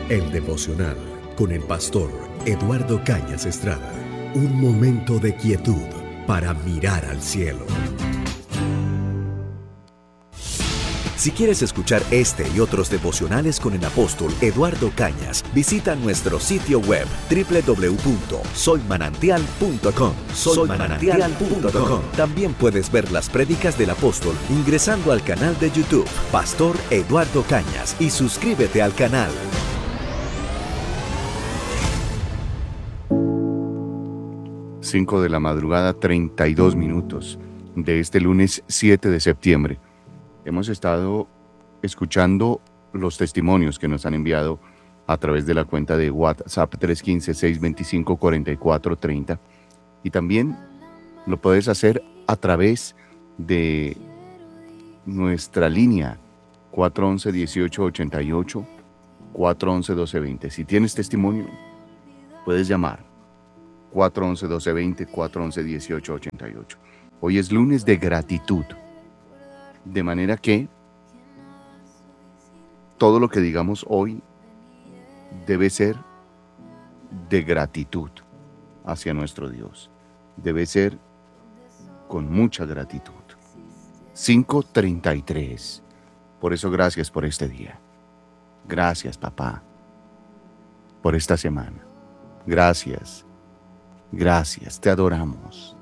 El devocional con el pastor Eduardo Cañas Estrada. Un momento de quietud para mirar al cielo. Si quieres escuchar este y otros devocionales con el apóstol Eduardo Cañas, visita nuestro sitio web www.soymanantial.com. Soymanantial.com. También puedes ver las prédicas del apóstol ingresando al canal de YouTube Pastor Eduardo Cañas y suscríbete al canal. Cinco de la madrugada, 32 minutos de este lunes 7 de septiembre. Hemos estado escuchando los testimonios que nos han enviado a través de la cuenta de WhatsApp 315-625-4430 y también lo puedes hacer a través de nuestra línea 411-1888, 411-1220. Si tienes testimonio, puedes llamar 411-1220, 411-1888. Hoy es lunes de gratitud. De manera que todo lo que digamos hoy debe ser de gratitud hacia nuestro Dios. Debe ser con mucha gratitud. 5:33. Por eso gracias por este día. Gracias, papá, por esta semana. Gracias. Gracias, te adoramos.